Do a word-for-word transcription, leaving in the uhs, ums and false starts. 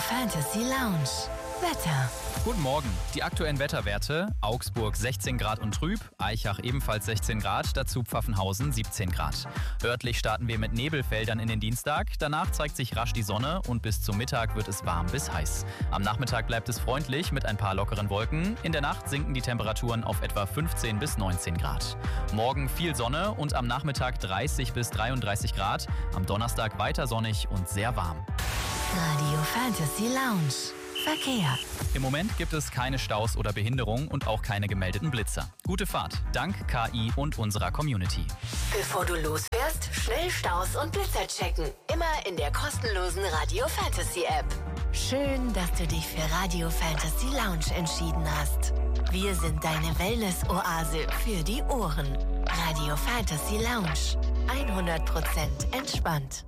Fantasy Lounge. Wetter. Guten Morgen. Die aktuellen Wetterwerte: Augsburg sechzehn Grad und trüb, Aichach ebenfalls sechzehn Grad, dazu Pfaffenhausen siebzehn Grad. Örtlich starten wir mit Nebelfeldern in den Dienstag, danach zeigt sich rasch die Sonne und bis zum Mittag wird es warm bis heiß. Am Nachmittag bleibt es freundlich mit ein paar lockeren Wolken, in der Nacht sinken die Temperaturen auf etwa fünfzehn bis neunzehn Grad. Morgen viel Sonne und am Nachmittag dreißig bis dreiunddreißig Grad, am Donnerstag weiter sonnig und sehr warm. Radio Fantasy Lounge. Verkehr. Im Moment gibt es keine Staus oder Behinderungen und auch keine gemeldeten Blitzer. Gute Fahrt, dank K I und unserer Community. Bevor du losfährst, schnell Staus und Blitzer checken. Immer in der kostenlosen Radio Fantasy App. Schön, dass du dich für Radio Fantasy Lounge entschieden hast. Wir sind deine Wellness-Oase für die Ohren. Radio Fantasy Lounge. hundert Prozent entspannt.